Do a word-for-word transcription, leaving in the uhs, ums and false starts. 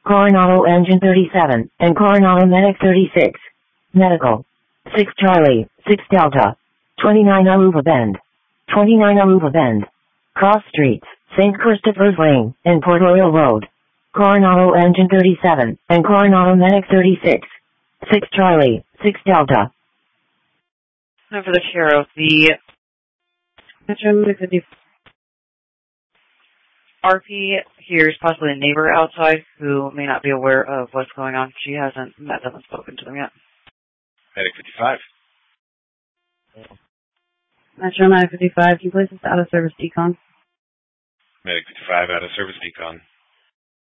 Coronado Engine thirty-seven, and Coronado Medic thirty-six. Medical. six Charlie, six Delta. twenty-nine Aruba Bend. twenty-nine Aruba Bend. Cross Streets, Saint Christopher's Lane, and Port Royal Road. Coronado Engine thirty-seven, and Coronado Medic thirty-six. six Charlie, six Delta. Now for the sheriff, the R P hears possibly a neighbor outside who may not be aware of what's going on. She hasn't met them and spoken to them yet. Medic fifty-five. Metro nine fifty-five, can you place this out of service decon? Medic fifty-five, out of service decon.